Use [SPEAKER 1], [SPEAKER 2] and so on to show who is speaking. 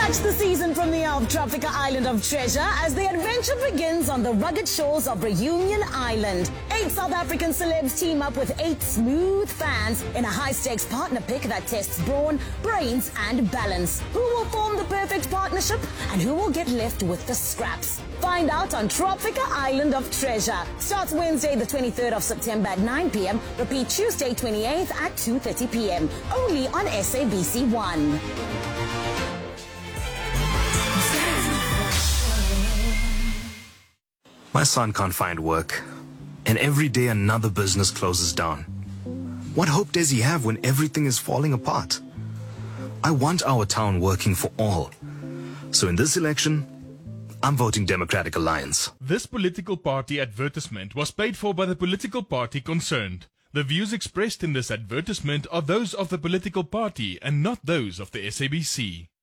[SPEAKER 1] Catch the season premiere of Tropica Island of Treasure as the adventure begins on the rugged shores of Reunion Island. 8 South African celebs team up with 8 smooth fans in a high-stakes partner pick that tests brawn, brains and balance. Who will form the perfect partnership and who will get left with the scraps? Find out on Tropica Island of Treasure. Starts Wednesday the 23rd of September at 9 p.m. Repeat Tuesday 28th at 2:30 p.m. Only on SABC 1.
[SPEAKER 2] My son can't find work, and every day another business closes down. What hope does he have when everything is falling apart? I want our town working for all. So in this election, I'm voting Democratic Alliance.
[SPEAKER 3] This political party advertisement was paid for by the political party concerned. The views expressed in this advertisement are those of the political party and not those of the SABC.